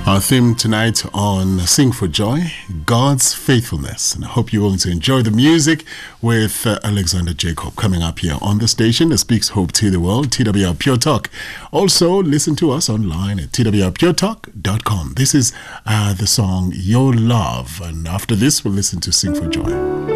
Our theme tonight on Sing for Joy, God's faithfulness. And I hope you're going to enjoy the music with Alexander Jacob coming up here on the station that speaks hope to the world, TWR Pure Talk. Also, listen to us online at twrpuretalk.com. This is the song Your Love. And after this, we'll listen to Sing for Joy.